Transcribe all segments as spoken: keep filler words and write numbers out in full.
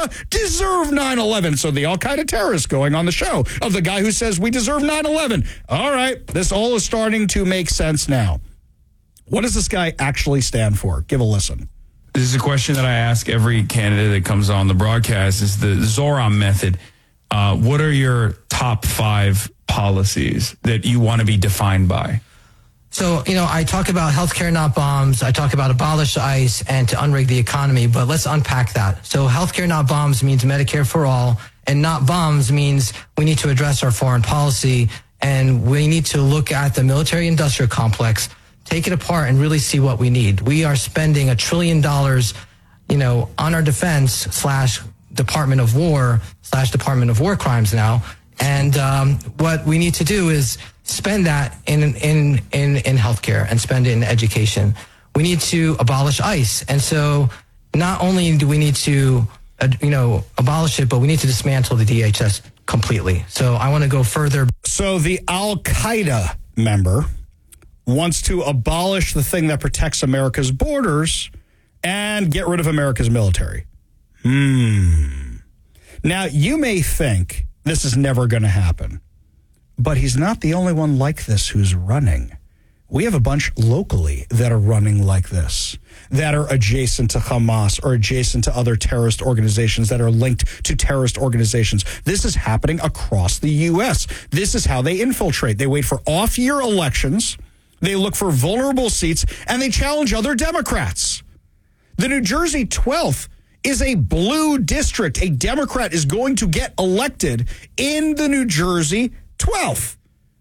Al-Qaeda deserve nine eleven. So the Al-Qaeda terrorist going on the show of the guy who says we deserve nine eleven. All right, this all is starting to make sense now. What does this guy actually stand for? Give a listen. This is a question that I ask every candidate that comes on the broadcast. Is the Zoran method. Uh, what are your top five policies that you want to be defined by? So, you know, I talk about healthcare, not bombs. I talk about abolish ICE and to unrig the economy, but let's unpack that. So healthcare, not bombs means Medicare for all, and not bombs means we need to address our foreign policy, and we need to look at the military-industrial complex, take it apart, and really see what we need. We are spending a trillion dollars, you know, on our defense slash Department of War slash Department of War crimes now. And um, what we need to do is spend that in in in in healthcare and spend it in education. We need to abolish ICE, and so not only do we need to uh, you know abolish it, but we need to dismantle the D H S completely. So I want to go further. So the Al-Qaeda member wants to abolish the thing that protects America's borders and get rid of America's military. Hmm. Now, you may think this is never going to happen, but he's not the only one like this who's running. We have a bunch locally that are running like this, that are adjacent to Hamas or adjacent to other terrorist organizations that are linked to terrorist organizations. This is happening across the U S. This is how they infiltrate. They wait for off-year elections, they look for vulnerable seats, and they challenge other Democrats. The New Jersey twelfth is a blue district. A Democrat is going to get elected in the New Jersey twelfth.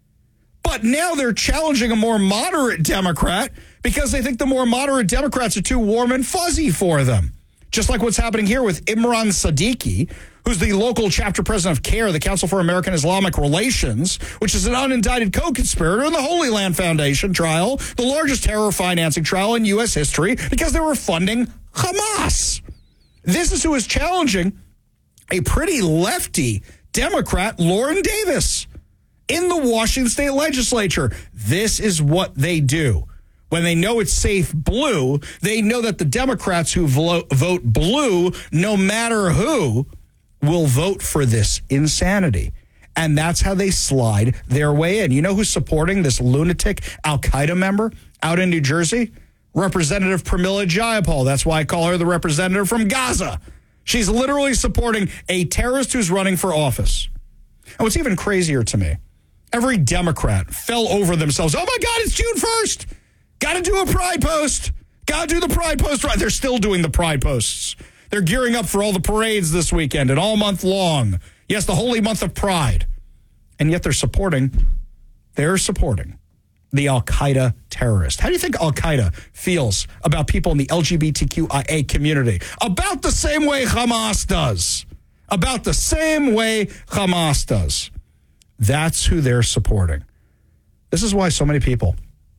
But now they're challenging a more moderate Democrat because they think the more moderate Democrats are too warm and fuzzy for them. Just like what's happening here with Imran Siddiqui, who's the local chapter president of CARE, the Council for American Islamic Relations, which is an unindicted co-conspirator in the Holy Land Foundation trial, the largest terror financing trial in U S history, because they were funding Hamas. This is who is challenging a pretty lefty Democrat, Lauren Davis, in the Washington State Legislature. This is what they do. When they know it's safe blue, they know that the Democrats who vote blue, no matter who, will vote for this insanity. And that's how they slide their way in. You know who's supporting this lunatic Al-Qaeda member out in New Jersey? Representative Pramila Jayapal. That's why I call her the representative from Gaza. She's literally supporting a terrorist who's running for office. And what's even crazier to me, every Democrat fell over themselves. Oh, my God, it's June first. Got to do a pride post. Got to do the pride post. Right. They're still doing the pride posts. They're gearing up for all the parades this weekend and all month long. Yes, the holy month of pride. And yet they're supporting, they're supporting the Al-Qaeda terrorist. How do you think Al-Qaeda feels about people in the L G B T Q I A community? About the same way Hamas does. About the same way Hamas does. That's who they're supporting. This is why so many people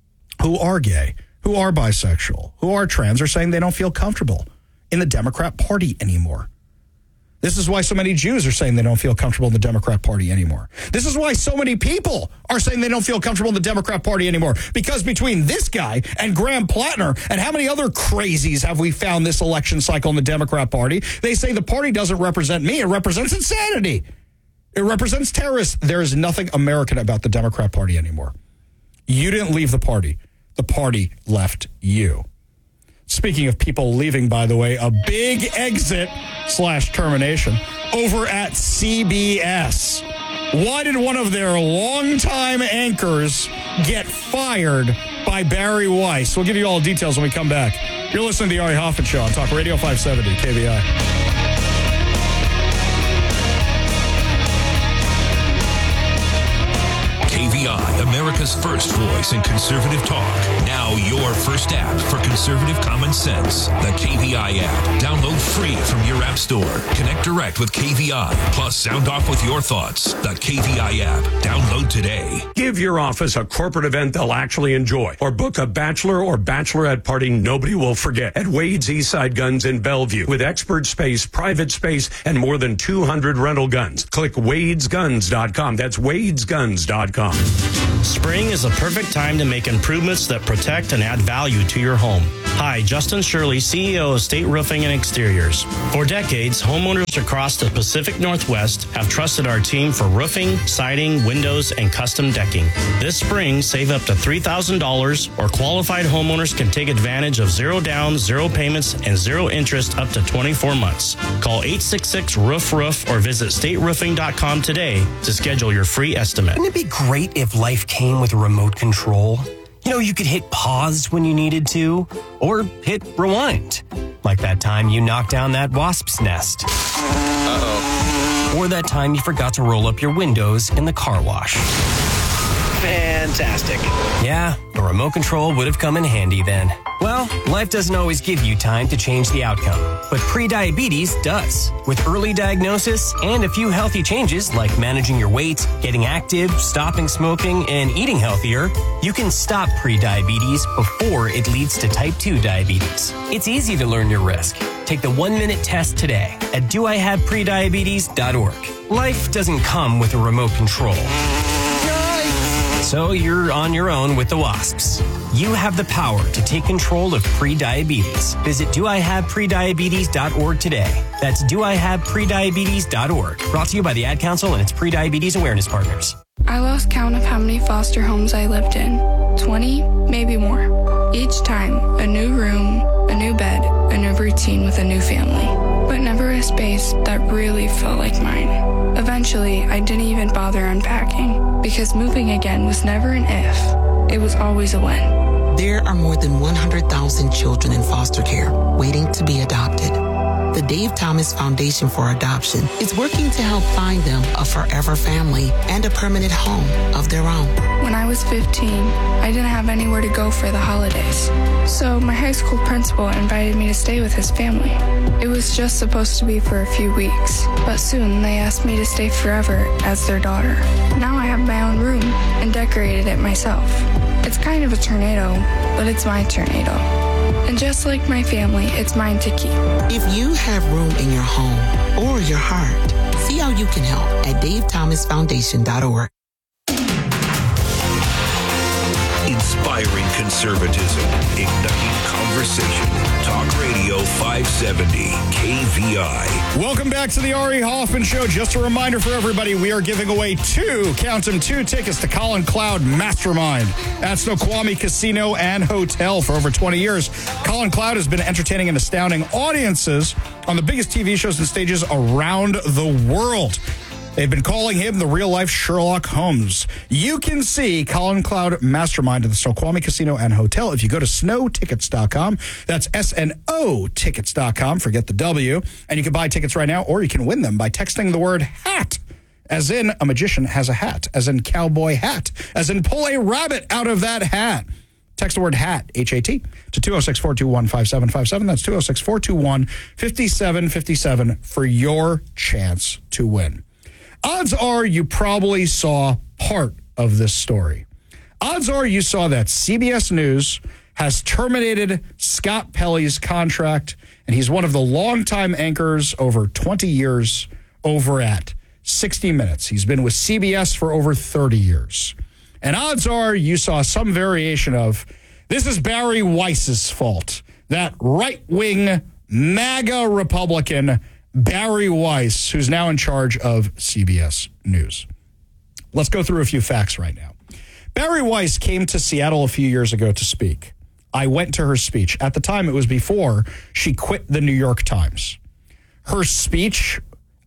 who are gay, who are bisexual, who are trans are saying they don't feel comfortable in the Democrat Party anymore. This is why so many Jews are saying they don't feel comfortable in the Democrat Party anymore. This is why so many people are saying they don't feel comfortable in the Democrat Party anymore. Because between this guy and Graham Plattner and how many other crazies have we found this election cycle in the Democrat Party, they say the party doesn't represent me. It represents insanity. It represents terrorists. There is nothing American about the Democrat Party anymore. You didn't leave the party. The party left you. Speaking of people leaving, by the way, a big exit slash termination over at C B S. Why did one of their longtime anchors get fired by Barry Weiss? We'll give you all the details when we come back. You're listening to the Ari Hoffman Show on Talk Radio five seventy K V I. K V I, America's first voice in conservative talk. Now your first app for conservative common sense. The K V I app. Download free from your app store. Connect direct with K V I. Plus sound off with your thoughts. The K V I app. Download today. Give your office a corporate event they'll actually enjoy. Or book a bachelor or bachelorette party nobody will forget at Wade's Eastside Guns in Bellevue. With expert space, private space, and more than two hundred rental guns. Click wades guns dot com. That's wades guns dot com. Spring is the perfect time to make improvements that protect and add value to your home. Hi, Justin Shirley, C E O of State Roofing and Exteriors. For decades, homeowners across the Pacific Northwest have trusted our team for roofing, siding, windows, and custom decking. This spring, save up to three thousand dollars, or qualified homeowners can take advantage of zero down, zero payments, and zero interest up to twenty-four months. Call eight six six, roof roof or visit state roofing dot com today to schedule your free estimate. Wouldn't it be great if life came with a remote control? You know, you could hit pause when you needed to, or hit rewind. Like that time you knocked down that wasp's nest. Uh-oh. Or that time you forgot to roll up your windows in the car wash. Fantastic. Yeah, a remote control would have come in handy then. Well, life doesn't always give you time to change the outcome, but prediabetes does. With early diagnosis and a few healthy changes like managing your weight, getting active, stopping smoking, and eating healthier, you can stop prediabetes before it leads to type two diabetes. It's easy to learn your risk. Take the one-minute test today at do I have prediabetes dot org. Life doesn't come with a remote control. So you're on your own with the wasps. You have the power to take control of prediabetes. Visit do I have prediabetes dot org today. That's do I have prediabetes dot org. Brought to you by the Ad Council and its Prediabetes Awareness Partners. I lost count of how many foster homes I lived in. twenty, maybe more. Each time, a new room, a new bed, a new routine with a new family. But never a space that really felt like mine. Eventually, I didn't even bother unpacking, because moving again was never an if. It was always a when. There are more than one hundred thousand children in foster care waiting to be adopted. The Dave Thomas Foundation for Adoption is working to help find them a forever family and a permanent home of their own. When I was fifteen, I didn't have anywhere to go for the holidays. So my high school principal invited me to stay with his family. It was just supposed to be for a few weeks, but soon they asked me to stay forever as their daughter. Now I have my own room and decorated it myself. It's kind of a tornado, but it's my tornado. And just like my family, it's mine to keep. If you have room in your home or your heart, see how you can help at dave thomas foundation dot org. Inspiring conservatism, igniting conversation. Talk Radio five seventy K V I. Welcome back to the Ari Hoffman Show. Just a reminder for everybody, we are giving away two, count them, two tickets to Colin Cloud Mastermind at Snoqualmie Casino and Hotel for over twenty years. Colin Cloud has been entertaining and astounding audiences on the biggest T V shows and stages around the world. They've been calling him the real-life Sherlock Holmes. You can see Colin Cloud Mastermind at the Snoqualmie Casino and Hotel if you go to snow tickets dot com. That's S N O tickets dot com. Forget the W. And you can buy tickets right now, or you can win them by texting the word HAT, as in a magician has a hat, as in cowboy hat, as in pull a rabbit out of that hat. Text the word HAT, H A T, to two oh six, four two one, five seven five seven. That's two oh six, four two one, five seven five seven for your chance to win. Odds are you probably saw part of this story. Odds are you saw that C B S News has terminated Scott Pelley's contract, and he's one of the longtime anchors over twenty years over at sixty minutes. He's been with C B S for over thirty years. And odds are you saw some variation of, this is Barry Weiss's fault. That right-wing MAGA Republican Barry Weiss, who's now in charge of C B S News. Let's go through a few facts right now. Barry Weiss came to Seattle a few years ago to speak. I went to her speech. At the time, it was before she quit the New York Times. Her speech,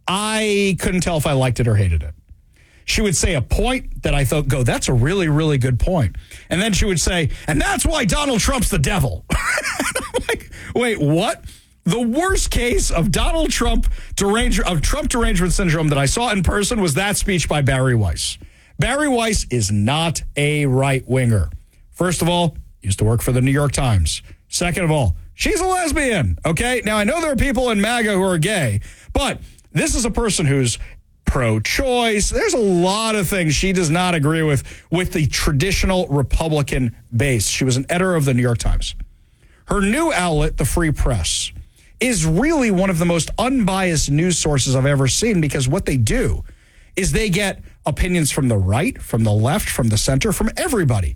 I couldn't tell if I liked it or hated it. She would say a point that I thought, go, that's a really, really good point. And then she would say, and that's why Donald Trump's the devil. I'm like, wait, what? The worst case of Donald Trump derange of Trump derangement syndrome that I saw in person was that speech by Barry Weiss. Barry Weiss is not a right-winger. First of all, used to work for the New York Times. Second of all, she's a lesbian, okay? Now, I know there are people in MAGA who are gay, but this is a person who's pro-choice. There's a lot of things she does not agree with with the traditional Republican base. She was an editor of the New York Times. Her new outlet, the Free Press, is really one of the most unbiased news sources I've ever seen, because what they do is they get opinions from the right, from the left, from the center, from everybody.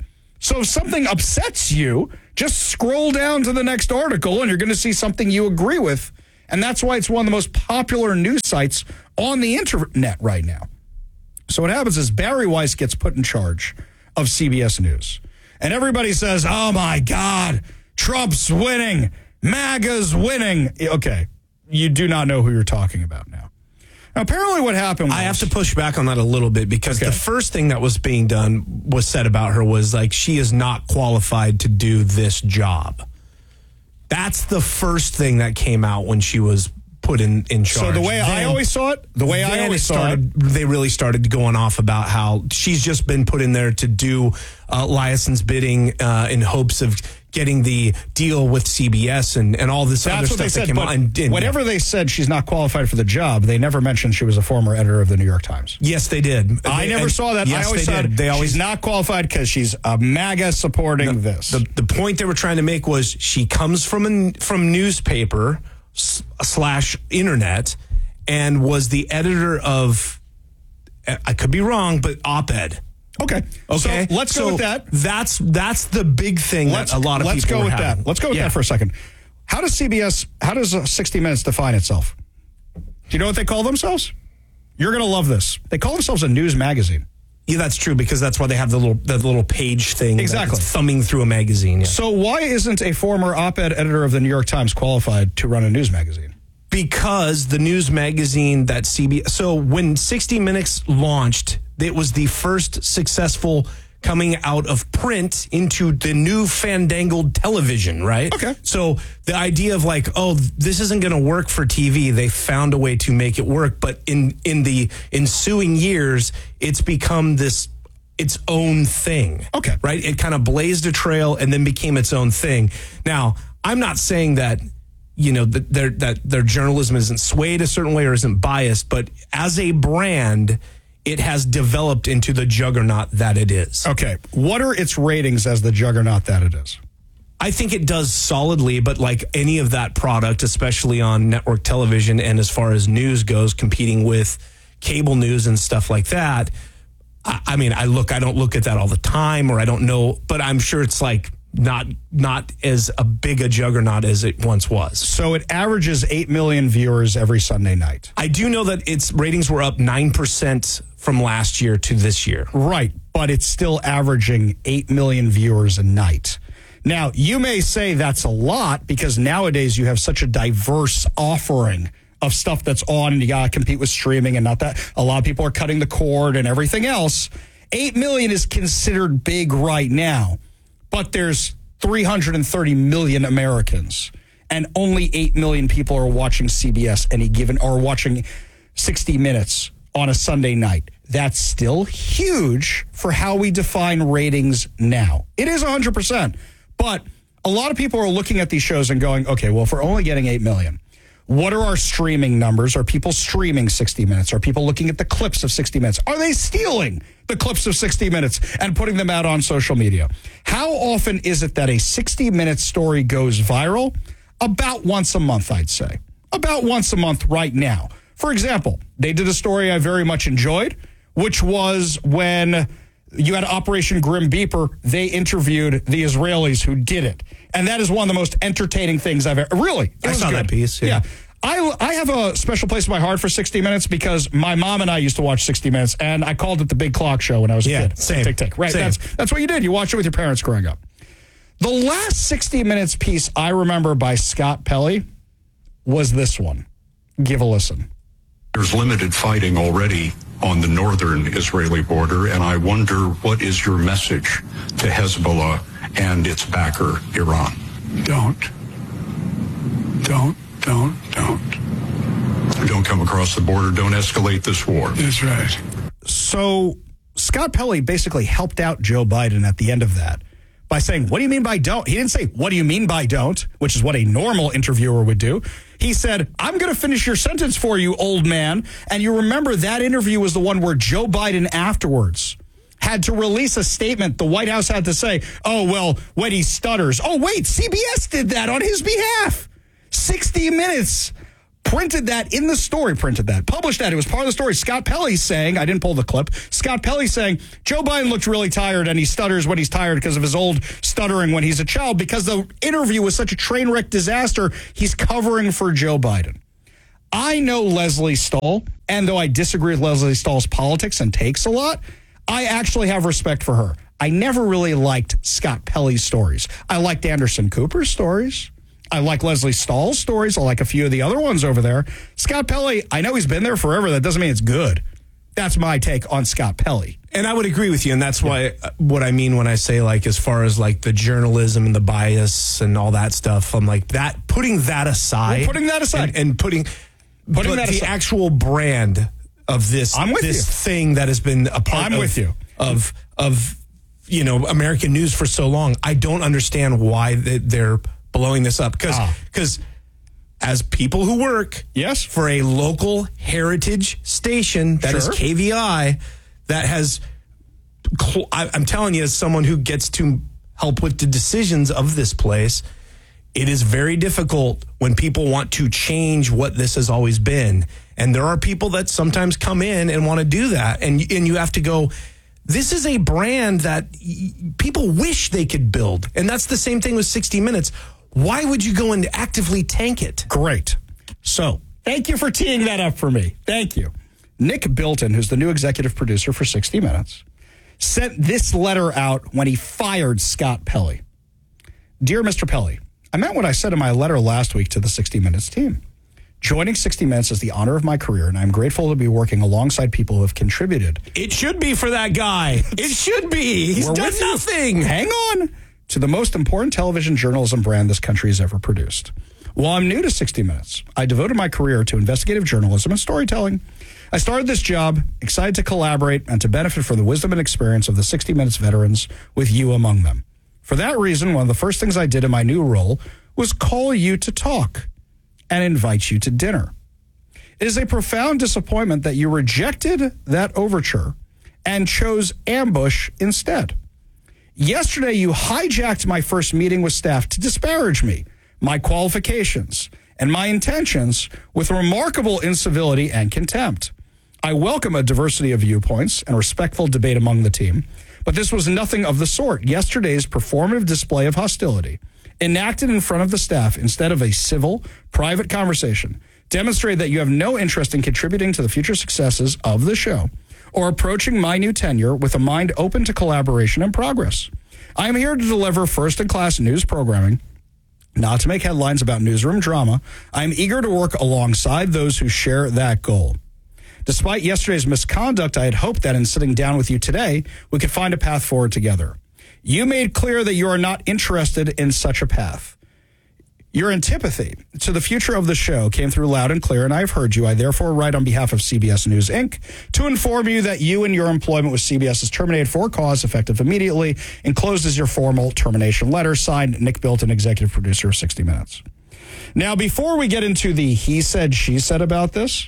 So if something upsets you, just scroll down to the next article and you're going to see something you agree with. And that's why it's one of the most popular news sites on the internet right now. So what happens is Barry Weiss gets put in charge of C B S News. And everybody says, oh, my God, Trump's winning. MAGA's winning. Okay, you do not know who you're talking about now. Now, apparently what happened was... I have to push back on that a little bit because okay. the first thing that was being done was said about her was like, she is not qualified to do this job. That's the first thing that came out when she was put in, in charge. So the way then, I always saw it, the way I always started, saw it... They really started going off about how she's just been put in there to do uh, Liason's bidding uh, in hopes of getting the deal with C B S and, and all this That's other what stuff they that said, came but out. And, and, whenever yeah. they said she's not qualified for the job, they never mentioned she was a former editor of the New York Times. Yes, they did. I they, never and, saw that. Yes, I always they said did. They always, she's not qualified because she's a MAGA supporting no, this. The, the point they were trying to make was she comes from a, from newspaper slash internet and was the editor of, I could be wrong, but op-ed. Okay. Okay. So let's go so with that. That's that's the big thing let's, that a lot of let's people go with having. that. Let's go with yeah. that for a second. How does C B S, how does uh, sixty minutes define itself? Do you know what they call themselves? You're going to love this. They call themselves a news magazine. Yeah, that's true because that's why they have the little the little page thing. Exactly. Thumbing through a magazine. Yeah. So why isn't a former op-ed editor of the New York Times qualified to run a news magazine? Because the news magazine that C B S... So when sixty minutes launched, it was the first successful coming out of print into the new fandangled television, right? Okay. So the idea of like, oh, this isn't going to work for T V, they found a way to make it work. But in, in the ensuing years, it's become this its own thing. Okay. Right? It kind of blazed a trail and then became its own thing. Now, I'm not saying that you know, that their, that their journalism isn't swayed a certain way or isn't biased, but as a brand, it has developed into the juggernaut that it is. Okay. What are its ratings as the juggernaut that it is? I think it does solidly, but like any of that product, especially on network television and as far as news goes, competing with cable news and stuff like that, I, I mean, I look, I don't look at that all the time or I don't know, but I'm sure it's like, not not as a big a juggernaut as it once was. So it averages eight million viewers every Sunday night. I do know that its ratings were up nine percent from last year to this year. Right, but it's still averaging eight million viewers a night. Now, you may say that's a lot because nowadays you have such a diverse offering of stuff that's on and you got to compete with streaming and not that. A lot of people are cutting the cord and everything else. eight million is considered big right now. But there's three hundred thirty million Americans, and only eight million people are watching C B S any given, or watching sixty minutes on a Sunday night. That's still huge for how we define ratings now. It is one hundred percent. But a lot of people are looking at these shows and going, okay, well, if we're only getting eight million, what are our streaming numbers? Are people streaming sixty minutes? Are people looking at the clips of sixty minutes? Are they stealing the clips of sixty minutes and putting them out on social media? How often is it that a sixty minute story goes viral? About once a month, I'd say. About once a month right now. For example, they did a story I very much enjoyed, which was when you had Operation Grim Beeper, they interviewed the Israelis who did it. And that is one of the most entertaining things I've ever... Really? I saw good. that piece, yeah. yeah. I, I have a special place in my heart for sixty minutes because my mom and I used to watch sixty minutes, and I called it the Big Clock Show when I was a yeah, kid. Same. Tick, tick. Right, same. That's, that's what you did. You watched it with your parents growing up. The last sixty minutes piece I remember by Scott Pelley was this one. Give a listen. There's limited fighting already on the northern Israeli border, and I wonder what is your message to Hezbollah and its backer, Iran? Don't. Don't, don't, don't. Don't come across the border. Don't escalate this war. That's right. So Scott Pelley basically helped out Joe Biden at the end of that by saying, what do you mean by don't? He didn't say, what do you mean by don't, which is what a normal interviewer would do. He said, I'm going to finish your sentence for you, old man. And you remember that interview was the one where Joe Biden afterwards had to release a statement. The White House had to say, oh, well, when he stutters. Oh, wait, C B S did that on his behalf. sixty minutes printed that in the story, printed that, published that. It was part of the story. Scott Pelley saying, I didn't pull the clip, Scott Pelley saying, Joe Biden looked really tired and he stutters when he's tired because of his old stuttering when he's a child, because the interview was such a train wreck disaster, he's covering for Joe Biden. I know Leslie Stahl, and though I disagree with Leslie Stahl's politics and takes a lot, I actually have respect for her. I never really liked Scott Pelley's stories. I liked Anderson Cooper's stories. I like Leslie Stahl's stories. I like a few of the other ones over there. Scott Pelley, I know he's been there forever. That doesn't mean it's good. That's my take on Scott Pelley. And I would agree with you. And that's why uh, what I mean when I say, like, as far as like the journalism and the bias and all that stuff, I'm like that, putting that aside. We're putting that aside. And, and putting, putting but that the aside. actual brand of this, I'm with this you. thing that has been a part I'm of, with you. of, of, you know, American news for so long. I don't understand why they're blowing this up, because because ah. as people who work yes for a local heritage station that sure. is K V I, that has cl- I, I'm telling you, as someone who gets to help with the decisions of this place, it is very difficult when people want to change what this has always been, and there are people that sometimes come in and want to do that, and and you have to go, this is a brand that people wish they could build, and that's the same thing with sixty minutes. Why would you go and actively tank it? Great. So, thank you for teeing that up for me. Thank you. Nick Bilton, who's the new executive producer for sixty minutes, sent this letter out when he fired Scott Pelley. Dear Mister Pelley, I meant what I said in my letter last week to the sixty minutes team. Joining sixty minutes is the honor of my career, and I'm grateful to be working alongside people who have contributed. It should be for that guy. It should be. He's We're done with you. nothing. Hang on. To the most important television journalism brand this country has ever produced. While I'm new to sixty minutes, I devoted my career to investigative journalism and storytelling. I started this job excited to collaborate and to benefit from the wisdom and experience of the sixty minutes veterans, with you among them. For that reason, one of the first things I did in my new role was call you to talk and invite you to dinner. It is a profound disappointment that you rejected that overture and chose ambush instead. Yesterday, you hijacked my first meeting with staff to disparage me, my qualifications, and my intentions with remarkable incivility and contempt. I welcome a diversity of viewpoints and respectful debate among the team, but this was nothing of the sort. Yesterday's performative display of hostility, enacted in front of the staff instead of a civil, private conversation, demonstrated that you have no interest in contributing to the future successes of the show or approaching my new tenure with a mind open to collaboration and progress. I am here to deliver first-in-class news programming, not to make headlines about newsroom drama. I am eager to work alongside those who share that goal. Despite yesterday's misconduct, I had hoped that in sitting down with you today, we could find a path forward together. You made clear that you are not interested in such a path. Your antipathy to the future of the show came through loud and clear, and I have heard you. I therefore write on behalf of C B S News, Incorporated to inform you that you and your employment with C B S is terminated for cause, effective immediately. Enclosed is your formal termination letter, signed Nick Bilton, executive producer of sixty minutes. Now, before we get into the he said, she said about this,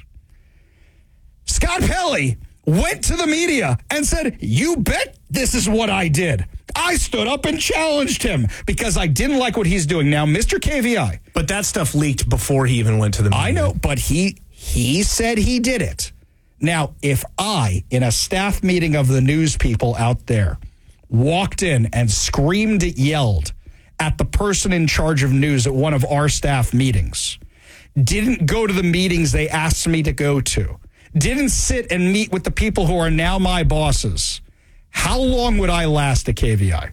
Scott Pelley went to the media and said, you bet this is what I did. I stood up and challenged him because I didn't like what he's doing. Now, Mister K V I. But that stuff leaked before he even went to the media. I know, but he he said he did it. Now, if I, in a staff meeting of the news people out there, walked in and screamed, yelled at the person in charge of news at one of our staff meetings, didn't go to the meetings they asked me to go to, didn't sit and meet with the people who are now my bosses, how long would I last at K V I?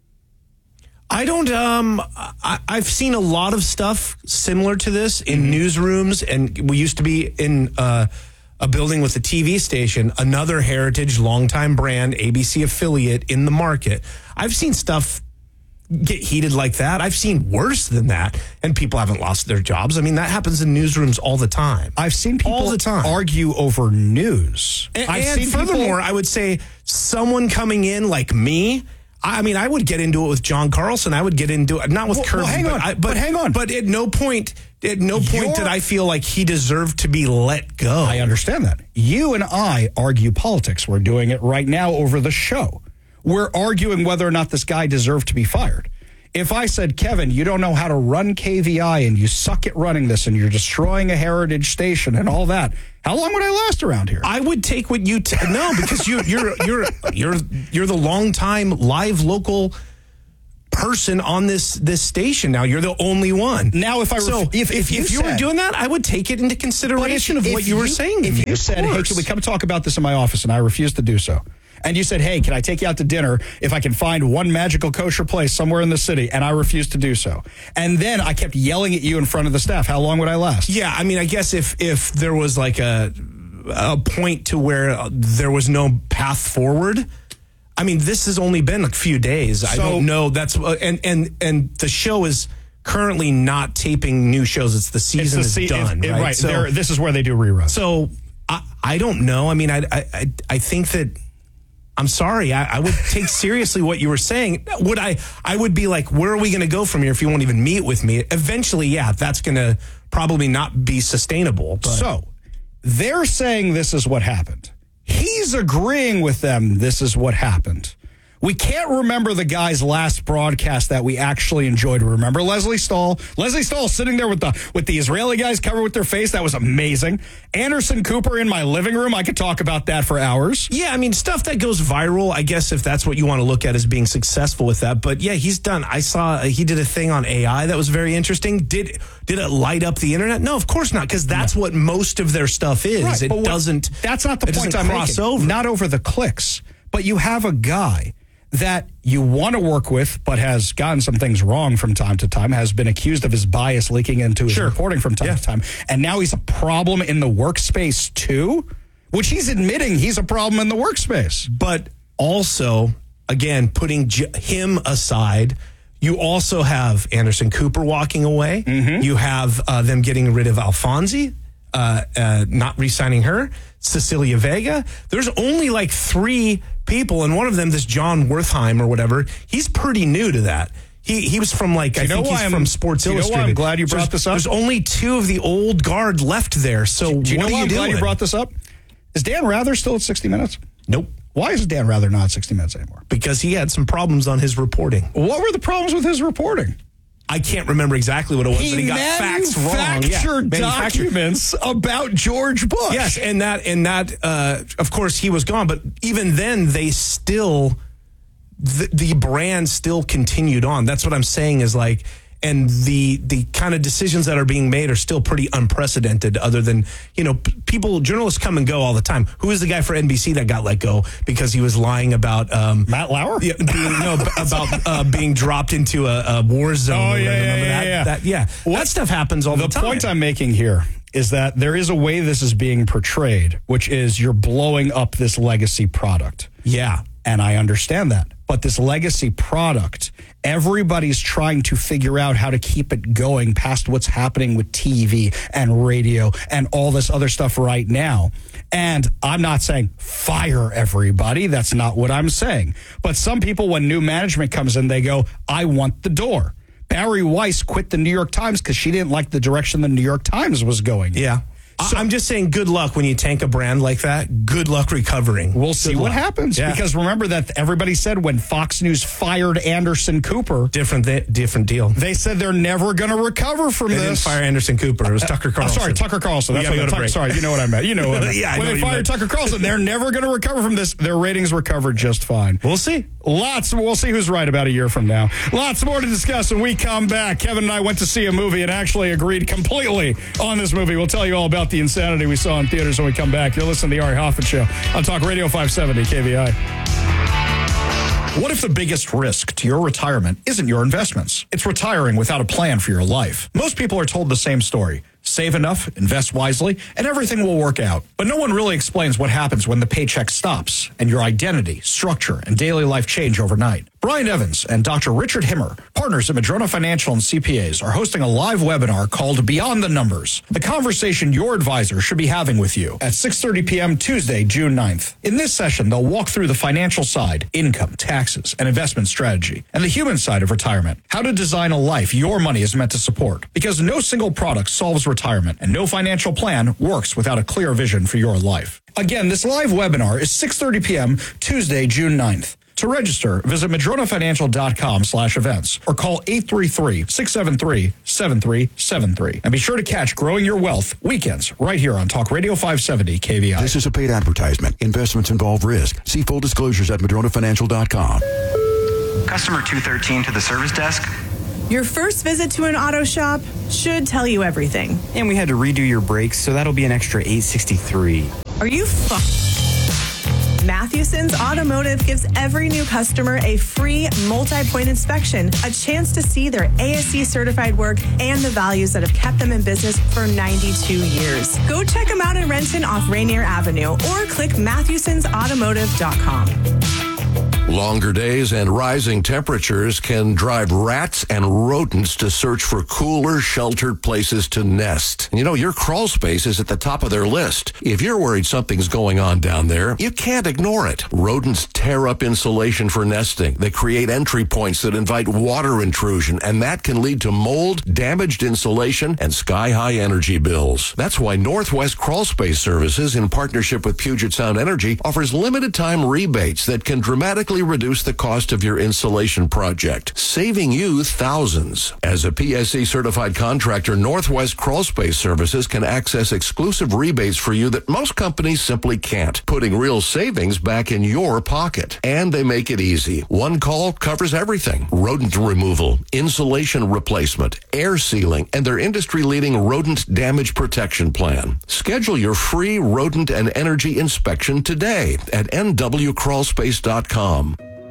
I don't, um, I, I've seen a lot of stuff similar to this in mm-hmm. newsrooms, and we used to be in uh, a building with a T V station, another heritage, longtime brand, A B C affiliate in the market. I've seen stuff get heated like that. I've seen worse than that, and people haven't lost their jobs. I mean, that happens in newsrooms all the time. I've seen people all the time. argue over news. And, I've and seen furthermore, people- I would say someone coming in like me, I mean, I would get into it with John Carlson. I would get into it, not with well, Kirby. Well, hang but on, I, but, but hang on. But at no point, at no point You're, did I feel like he deserved to be let go. I understand that. You and I argue politics. We're doing it right now over the show. We're arguing whether or not this guy deserved to be fired. if I said, Kevin, you don't know how to run K V I and you suck at running this and you're destroying a heritage station and all that, how long would I last around here? I would take what you t- no because you you're you're you're you're the longtime live local person on this this station. Now you're the only one. Now, if I so ref- if if, if you if you said- were doing that, I would take it into consideration if- of what if you were you- saying. to If me, you of said, "Hey, course. can we come talk about this in my office?" and I refused to do so, and you said, "Hey, can I take you out to dinner if I can find one magical kosher place somewhere in the city?" and I refused to do so, and then I kept yelling at you in front of the staff, how long would I last? Yeah, I mean, I guess if if there was like a a point to where there was no path forward. I mean, this has only been a few days. I So- don't know. That's uh, and and and the show is currently not taping new shows. It's the season It's the is se- done. it- right. right. So, There- this is where they do reruns. so I I don't know. I mean, I I I, I think that. I'm sorry. I, I would take seriously what you were saying. Would I? I would be like, where are we going to go from here if you won't even meet with me? Eventually, yeah, that's going to probably not be sustainable. But. So they're saying this is what happened. He's agreeing with them. This is what happened. We can't remember the guy's last broadcast that we actually enjoyed. Remember Leslie Stahl? Leslie Stahl sitting there with the with the Israeli guys covered with their face. That was amazing. Anderson Cooper in my living room. I could talk about that for hours. Yeah, I mean, stuff that goes viral, I guess if that's what you want to look at as being successful with that. But yeah, he's done. I saw he did a thing on A I that was very interesting. Did did it light up the internet? No, of course not, because that's no. what most of their stuff is. Right, it what, doesn't. That's not the it point doesn't I'm cross making. over. Not over the clicks. But you have a guy that you want to work with, but has gotten some things wrong from time to time, has been accused of his bias leaking into his Sure. reporting from time Yeah. to time. And now he's a problem in the workspace too, which he's admitting he's a problem in the workspace. But also, again, putting j- him aside, you also have Anderson Cooper walking away. Mm-hmm. You have uh, them getting rid of Alfonsi, uh, uh, not re-signing her. Cecilia Vega. There's only like three people, and one of them, this John Wertheim or whatever, he's pretty new to that. He he was from like, I think he's I'm, from Sports you know Illustrated. why I'm glad you brought so this up? There's only two of the old guard left there. So Do you what know are why you I'm doing? glad you brought this up? Is Dan Rather still at sixty minutes? Nope. Why is Dan Rather not at sixty minutes anymore? Because he had some problems on his reporting. What were the problems with his reporting? I can't remember exactly what it was, He but he got facts wrong. Yeah, manufactured manufactured. documents about George Bush. Yes, and that and that uh, of course he was gone, but even then they still the, the brand still continued on. That's what I'm saying is like, and the the kind of decisions that are being made are still pretty unprecedented. Other than, you know, p- people, journalists come and go all the time. Who is the guy for N B C that got let go because he was lying about um, Matt Lauer? Yeah, being, no, b- about uh, being dropped into a, a war zone. Oh, or yeah, whatever. yeah, Remember yeah, that? yeah. That, yeah. What- that stuff happens all the, The time. point I'm making here is that there is a way this is being portrayed, which is you're blowing up this legacy product. Yeah. And I understand that. But this legacy product, everybody's trying to figure out how to keep it going past what's happening with T V and radio and all this other stuff right now. And I'm not saying fire everybody. That's not what I'm saying. But some people, when new management comes in, they go, I want the door. Barry Weiss quit the New York Times because she didn't like the direction the New York Times was going. Yeah. So, I'm just saying good luck when you tank a brand like that. Good luck recovering. We'll see Good what luck. happens. Yeah. Because remember that everybody said when Fox News fired Anderson Cooper, different th- different deal. They said they're never going to recover from They this. didn't fire Anderson Cooper. It was Tucker Carlson. Oh, sorry, Tucker Carlson. We That's gotta what go to Tucker, break. sorry, you know what I meant. You know what I meant. Yeah, I when know they what you fired meant. Tucker Carlson, they're never going to recover from this. Their ratings recovered just fine. We'll see. Lots. We'll see who's right about a year from now. Lots more to discuss when we come back. Kevin and I went to see a movie and actually agreed completely on this movie. We'll tell you all about the insanity we saw in theaters when we come back. You're listening to the Ari Hoffman Show on Talk Radio five seventy K V I. What if the biggest risk to your retirement isn't your investments? It's retiring without a plan for your life. Most people are told the same story. Save enough, invest wisely, and everything will work out. But no one really explains what happens when the paycheck stops and your identity, structure, and daily life change overnight. Brian Evans and Doctor Richard Himmer, partners at Madrona Financial and C P As, are hosting a live webinar called Beyond the Numbers, the conversation your advisor should be having with you at six thirty p.m. Tuesday, June ninth. In this session, they'll walk through the financial side, income, taxes, and investment strategy, and the human side of retirement, how to design a life your money is meant to support. Because no single product solves retirement, and no financial plan works without a clear vision for your life. Again, this live webinar is six thirty p.m. Tuesday, June ninth. To register, visit madronafinancial.com slash events or call eight three three, six seven three, seven three seven three. And be sure to catch Growing Your Wealth weekends right here on Talk Radio five seventy K V I. This is a paid advertisement. Investments involve risk. See full disclosures at madrona financial dot com. Customer two thirteen to the service desk. Your first visit to an auto shop should tell you everything. And we had to redo your brakes, so that'll be an extra eight sixty-three. Are you fu- Mathewson's Automotive gives every new customer a free multi-point inspection, a chance to see their A S E certified work and the values that have kept them in business for ninety-two years. Go check them out in Renton off Rainier Avenue or click Mathewsons Automotive dot com. Longer days and rising temperatures can drive rats and rodents to search for cooler, sheltered places to nest. And you know, your crawl space is at the top of their list. If you're worried something's going on down there, you can't ignore it. Rodents tear up insulation for nesting. They create entry points that invite water intrusion, and that can lead to mold, damaged insulation, and sky-high energy bills. That's why Northwest Crawl Space Services, in partnership with Puget Sound Energy, offers limited-time rebates that can dramatically reduce the cost of your insulation project, saving you thousands. As a P S E certified contractor, Northwest Crawl Space Services can access exclusive rebates for you that most companies simply can't, putting real savings back in your pocket. And they make it easy. One call covers everything: rodent removal, insulation replacement, air sealing, and their industry-leading rodent damage protection plan. Schedule your free rodent and energy inspection today at N W crawl space dot com.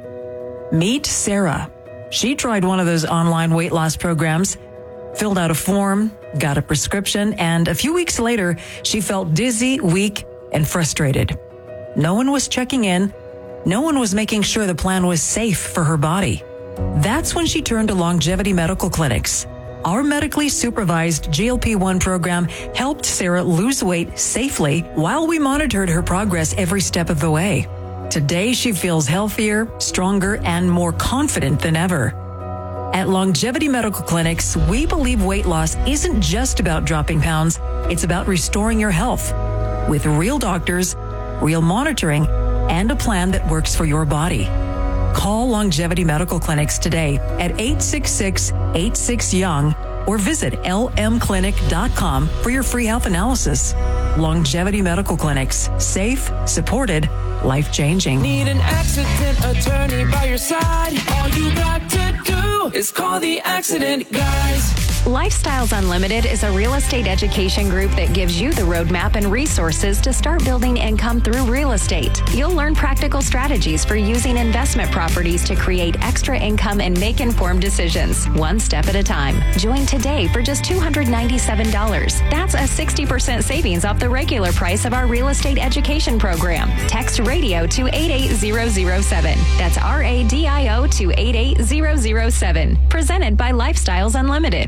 Meet Sarah. She tried one of those online weight loss programs, filled out a form, got a prescription, and a few weeks later, she felt dizzy, weak, and frustrated. No one was checking in. No one was making sure the plan was safe for her body. That's when she turned to Longevity Medical Clinics. Our medically supervised G L P one program helped Sarah lose weight safely while we monitored her progress every step of the way. Today, she feels healthier, stronger, and more confident than ever. At Longevity Medical Clinics, we believe weight loss isn't just about dropping pounds, it's about restoring your health with real doctors, real monitoring, and a plan that works for your body. Call Longevity Medical Clinics today at eight six six, eight six, young or visit L M clinic dot com for your free health analysis. Longevity Medical Clinics. Safe, supported, life-changing. Need an accident attorney by your side? All you got to do is call the Accident Guys. Lifestyles Unlimited is a real estate education group that gives you the roadmap and resources to start building income through real estate. You'll learn practical strategies for using investment properties to create extra income and make informed decisions, one step at a time. Join today for just two hundred ninety-seven dollars. That's a sixty percent savings off the regular price of our real estate education program. Text radio to eight eight zero zero seven. That's R A D I O to eight eight zero zero seven. Presented by Lifestyles Unlimited.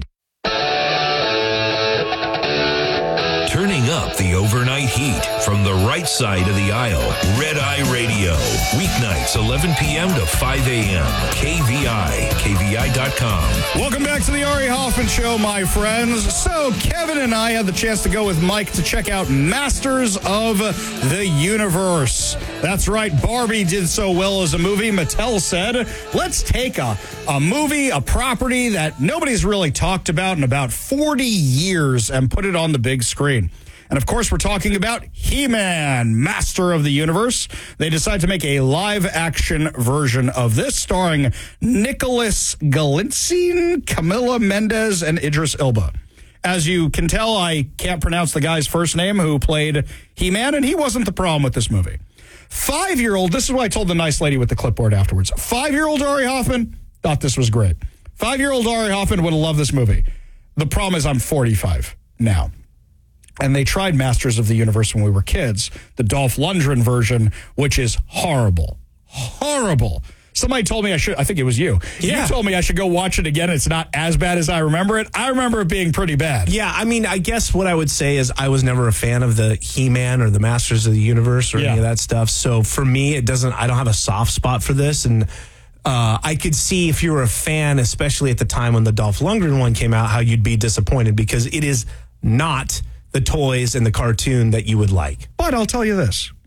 Turning up the overnight heat from the right side of the aisle. Red Eye Radio. Weeknights, eleven p.m. to five a.m. K V I. K V I dot com. Welcome back to the Ari Hoffman Show, my friends. So Kevin and I had the chance to go with Mike to check out Masters of the Universe. That's right. Barbie did so well as a movie. Mattel said, let's take a, a movie, a property that nobody's really talked about in about forty years and put it on the big screen. And, of course, we're talking about He-Man, Master of the Universe. They decided to make a live-action version of this starring Nicholas Galitzine, Camila Mendes, and Idris Elba. As you can tell, I can't pronounce the guy's first name who played He-Man, and he wasn't the problem with this movie. Five-year-old, this is what I told the nice lady with the clipboard afterwards. Five-year-old Ari Hoffman thought this was great. Five-year-old Ari Hoffman would have loved this movie. The problem is I'm forty-five now. And they tried Masters of the Universe when we were kids, the Dolph Lundgren version, which is horrible. Horrible. Somebody told me I should, I think it was you. Yeah. You told me I should go watch it again. It's not as bad as I remember it. I remember it being pretty bad. Yeah, I mean, I guess what I would say is I was never a fan of the He-Man or the Masters of the Universe or yeah. any of that stuff. So for me, it doesn't, I don't have a soft spot for this. And uh, I could see if you were a fan, especially at the time when the Dolph Lundgren one came out, how you'd be disappointed because it is not the toys and the cartoon that you would like. But I'll tell you this.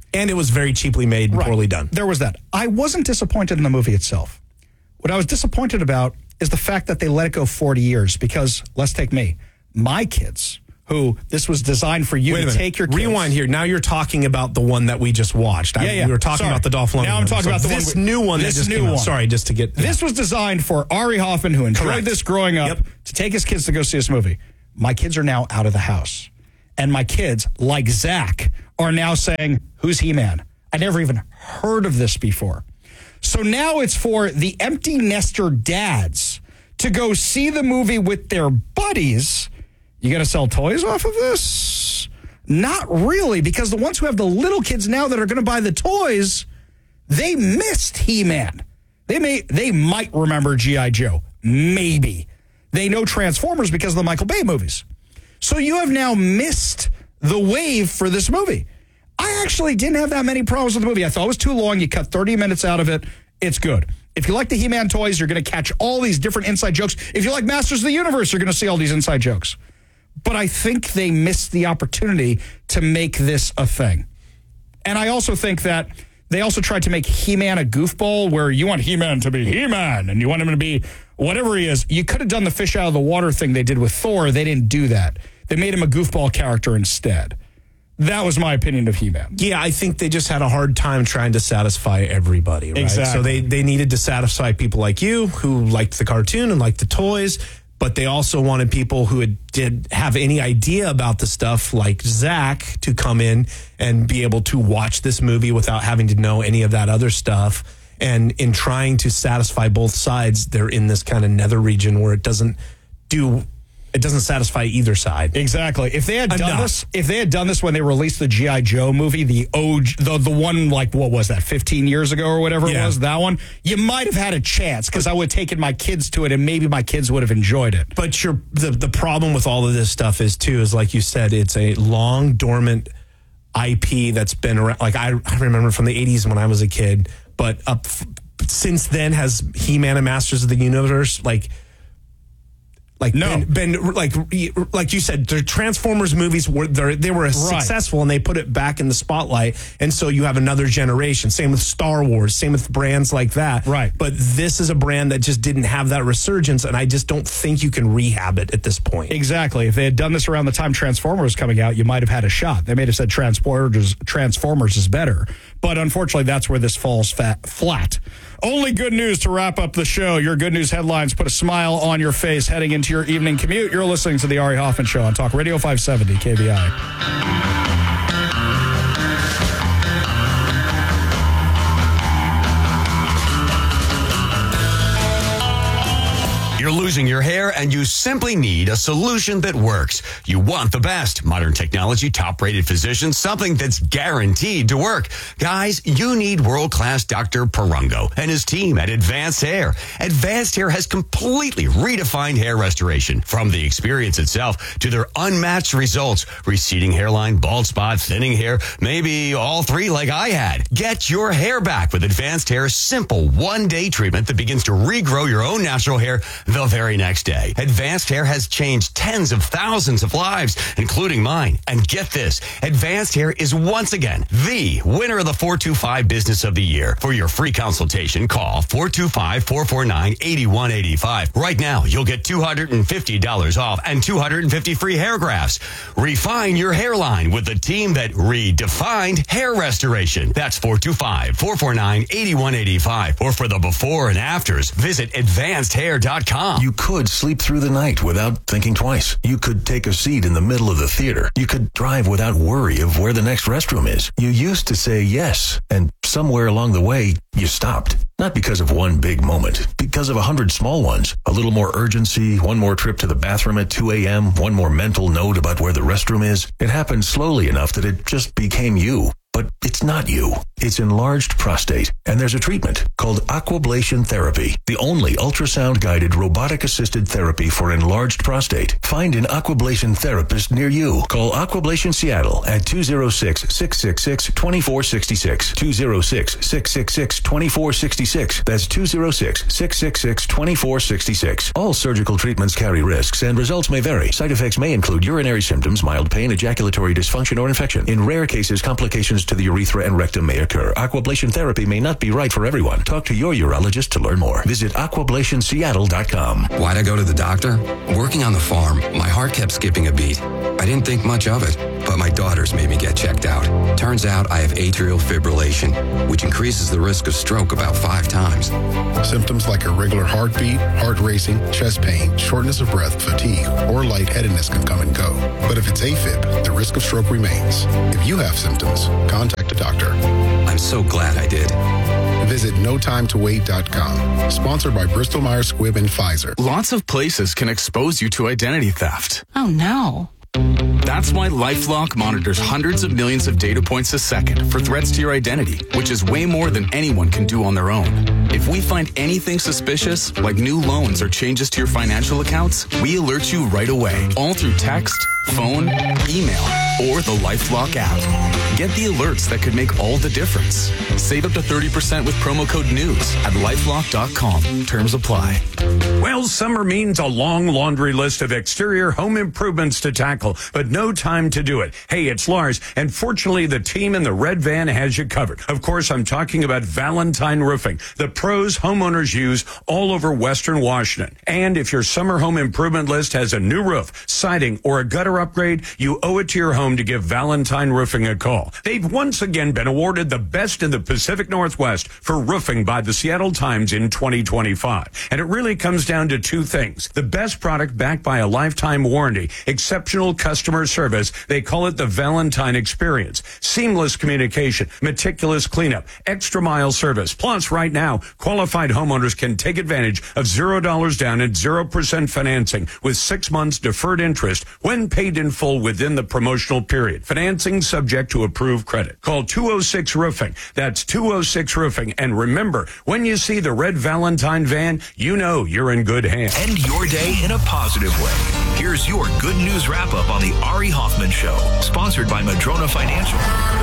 And it was very cheaply made and Right. poorly done. There was that. I wasn't disappointed in the movie itself. What I was disappointed about is the fact that they let it go forty years because, let's take me, my kids, who this was designed for you Wait a to minute. take your kids. Rewind here. Now you're talking about the one that we just watched. I, Yeah, yeah. We were talking Sorry. about the Dolph Lundgren. Now I'm one. talking So about the this one we- new one this that just new came out. one. Sorry, just to get... This was designed for Ari Hoffman, who enjoyed Correct. this growing up, Yep. to take his kids to go see this movie. My kids are now out of the house. And my kids, like Zach, are now saying, who's He-Man? I never even heard of this before. So now it's for the empty nester dads to go see the movie with their buddies. You going to sell toys off of this? Not really, because the ones who have the little kids now that are going to buy the toys, they missed He-Man. They may, they might remember G I. Joe. Maybe. They know Transformers because of the Michael Bay movies. So you have now missed the wave for this movie. I actually didn't have that many problems with the movie. I thought it was too long. You cut thirty minutes out of it. It's good. If you like the He-Man toys, you're going to catch all these different inside jokes. If you like Masters of the Universe, you're going to see all these inside jokes. But I think they missed the opportunity to make this a thing. And I also think that they also tried to make He-Man a goofball where you want He-Man to be He-Man and you want him to be whatever he is. You could have done the fish out of the water thing they did with Thor. They didn't do that. They made him a goofball character instead. That was my opinion of He-Man. Yeah, I think they just had a hard time trying to satisfy everybody, right? Exactly. So they, they needed to satisfy people like you who liked the cartoon and liked the toys, but they also wanted people who had, did have any idea about the stuff like Zach to come in and be able to watch this movie without having to know any of that other stuff. And in trying to satisfy both sides, they're in this kind of nether region where it doesn't do... It doesn't satisfy either side. Exactly. If they had done Enough. this, if they had done this when they released the G I. Joe movie, the O G, the the one like what was that, fifteen years ago or whatever Yeah. it was, that one, you might have had a chance because I would have taken my kids to it and maybe my kids would have enjoyed it. But your the the problem with all of this stuff is too is like you said, it's a long dormant I P that's been around. Like I, I remember from the eighties when I was a kid, but up f- since then has He-Man and Masters of the Universe like. Like No. been, been like like you said, the Transformers movies were they're- they were successful and they put it back in the spotlight, and so you have another generation. Same with Star Wars, same with brands like that. Right. But this is a brand that just didn't have that resurgence, and I just don't think you can rehab it at this point. Exactly. If they had done this around the time Transformers was coming out, you might have had a shot. They may have said Transformers Transformers is better, but unfortunately, that's where this falls fat, flat. Only good news to wrap up the show. Your good news headlines put a smile on your face heading into your evening commute. You're listening to the Ari Hoffman Show on Talk Radio five seventy K V I. You're losing your hair and you simply need a solution that works. You want the best. Modern technology, top-rated physicians, something that's guaranteed to work. Guys, you need world-class Doctor Perungo and his team at Advanced Hair. Advanced Hair has completely redefined hair restoration. From the experience itself to their unmatched results. Receding hairline, bald spot, thinning hair, maybe all three like I had. Get your hair back with Advanced Hair's simple one-day treatment that begins to regrow your own natural hair the very next day. Advanced Hair has changed tens of thousands of lives, including mine. And get this, Advanced Hair is once again the winner of the four two five Business of the Year. For your free consultation, call four two five, four four nine, eight one eight five. Right now, you'll get two hundred fifty dollars off and two hundred fifty free hair grafts. Refine your hairline with the team that redefined hair restoration. That's four two five, four four nine, eight one eight five. Or for the before and afters, visit advanced hair dot com. You could sleep through the night without thinking twice. You could take a seat in the middle of the theater. You could drive without worry of where the next restroom is. You used to say yes, and somewhere along the way, you stopped. Not because of one big moment, because of a hundred small ones. A little more urgency, one more trip to the bathroom at two a.m., one more mental note about where the restroom is. It happened slowly enough that it just became you. But it's not you. It's enlarged prostate, and there's a treatment called aquablation therapy, the only ultrasound-guided robotic-assisted therapy for enlarged prostate. Find an aquablation therapist near you. Call Aquablation Seattle at two oh six, six six six, two four six six, two oh six, six six six, two four six six. That's two oh six, six six six, two four six six. All surgical treatments carry risks, and results may vary. Side effects may include urinary symptoms, mild pain, ejaculatory dysfunction, or infection. In rare cases, complications to the urethra and rectum may occur. Aquablation therapy may not be right for everyone. Talk to your urologist to learn more. Visit aquablation seattle dot com. Why'd I go to the doctor? Working on the farm, my heart kept skipping a beat. I didn't think much of it, but my daughters made me get checked out. Turns out I have atrial fibrillation, which increases the risk of stroke about five times. Symptoms like irregular heartbeat, heart racing, chest pain, shortness of breath, fatigue, or lightheadedness can come and go. But if it's AFib, the risk of stroke remains. If you have symptoms, contact a doctor. I'm so glad I did. Visit no time to wait dot com. Sponsored by Bristol Myers Squibb and Pfizer. Lots of places can expose you to identity theft. Oh, no. That's why LifeLock monitors hundreds of millions of data points a second for threats to your identity, which is way more than anyone can do on their own. If we find anything suspicious, like new loans or changes to your financial accounts, we alert you right away, all through text, phone, email, or the LifeLock app. Get the alerts that could make all the difference. Save up to thirty percent with promo code NEWS at lifelock dot com. Terms apply. Well, summer means a long laundry list of exterior home improvements to tackle, but no time to do it. Hey, it's Lars, and fortunately, the team in the red van has you covered. Of course, I'm talking about Valentine Roofing, the pros homeowners use all over Western Washington. And if your summer home improvement list has a new roof, siding, or a gutter upgrade, you owe it to your home to give Valentine Roofing a call. They've once again been awarded the best in the Pacific Northwest for roofing by the Seattle Times in twenty twenty-five. And it really comes down to two things. The best product backed by a lifetime warranty, exceptional customer service. They call it the Valentine Experience. Seamless communication, meticulous cleanup, extra mile service. Plus, right now, qualified homeowners can take advantage of zero dollars down and zero percent financing with six months deferred interest when paid in full within the promotional period. Financing subject to approved credit. Call two oh six Roofing. That's two oh six Roofing. And remember, when you see the red Valentine van, you know you're in good hands. End your day in a positive way. Here's your good news wrap up on the Ari Hoffman Show, sponsored by Madrona Financial.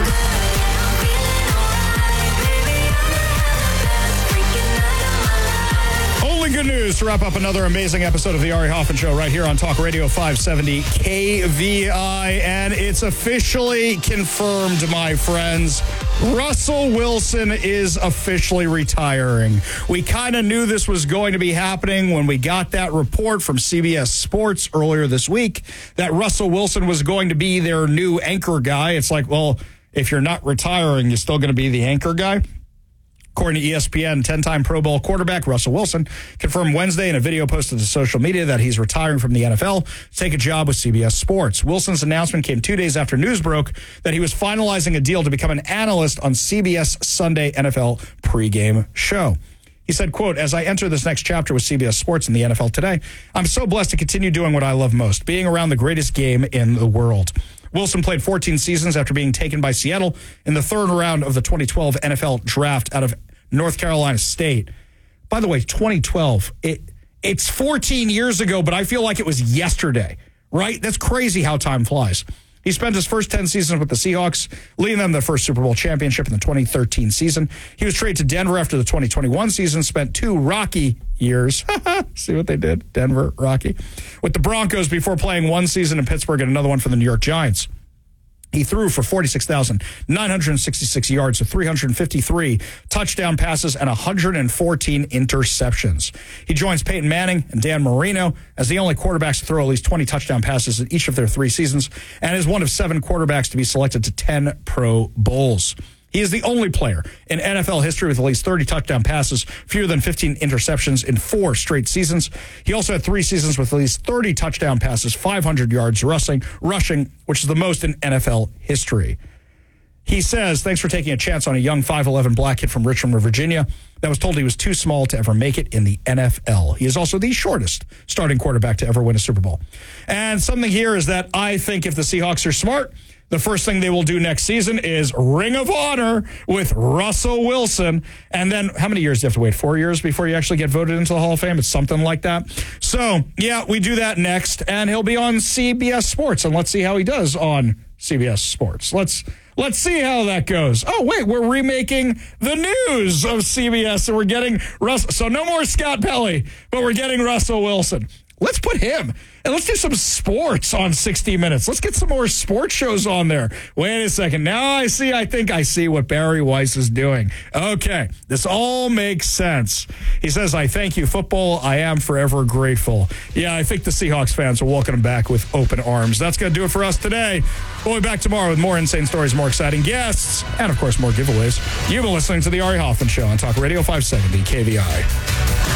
Only good news to wrap up another amazing episode of the Ari Hoffman Show right here on Talk Radio five seventy K V I. And it's officially confirmed, my friends. Russell Wilson is officially retiring. We kind of knew this was going to be happening when we got that report from C B S Sports earlier this week that Russell Wilson was going to be their new anchor guy. It's like, well, if you're not retiring, you're still going to be the anchor guy. According to E S P N, ten-time Pro Bowl quarterback Russell Wilson confirmed Wednesday in a video posted to social media that he's retiring from the N F L to take a job with C B S Sports. Wilson's announcement came two days after news broke that he was finalizing a deal to become an analyst on C B S Sunday N F L pregame show. He said, quote, "As I enter this next chapter with C B S Sports and the N F L today, I'm so blessed to continue doing what I love most, being around the greatest game in the world." Wilson played fourteen seasons after being taken by Seattle in the third round of the twenty twelve N F L draft out of North Carolina State. By the way, twenty twelve, it it's fourteen years ago, but I feel like it was yesterday, right? That's crazy how time flies. He spent his first ten seasons with the Seahawks, leading them to the first Super Bowl championship in the twenty thirteen season. He was traded to Denver after the twenty twenty-one season, spent two rocky years. See what they did? Denver, rocky. With the Broncos before playing one season in Pittsburgh and another one for the New York Giants. He threw for forty-six thousand nine hundred sixty-six yards with three hundred fifty-three touchdown passes and one hundred fourteen interceptions. He joins Peyton Manning and Dan Marino as the only quarterbacks to throw at least twenty touchdown passes in each of their three seasons and is one of seven quarterbacks to be selected to ten Pro Bowls. He is the only player in N F L history with at least thirty touchdown passes, fewer than fifteen interceptions in four straight seasons. He also had three seasons with at least thirty touchdown passes, five hundred yards rushing, rushing, which is the most in N F L history. He says, thanks for taking a chance on a young five eleven black kid from Richmond, Virginia, that was told he was too small to ever make it in the N F L. He is also the shortest starting quarterback to ever win a Super Bowl. And something here is that I think if the Seahawks are smart, the first thing they will do next season is Ring of Honor with Russell Wilson. And then how many years do you have to wait? Four years before you actually get voted into the Hall of Fame? It's something like that. So, yeah, we do that next. And he'll be on C B S Sports. And let's see how he does on C B S Sports. Let's let's see how that goes. Oh, wait, we're remaking the news of C B S. And we're getting Russell. So no more Scott Pelley, but we're getting Russell Wilson. Let's put him, and let's do some sports on sixty minutes. Let's get some more sports shows on there. Wait a second. Now I see, I think I see what Barry Weiss is doing. Okay, this all makes sense. He says, I thank you, football. I am forever grateful. Yeah, I think the Seahawks fans will welcome him back with open arms. That's going to do it for us today. We'll be back tomorrow with more insane stories, more exciting guests, and, of course, more giveaways. You've been listening to The Ari Hoffman Show on Talk Radio five seventy K V I.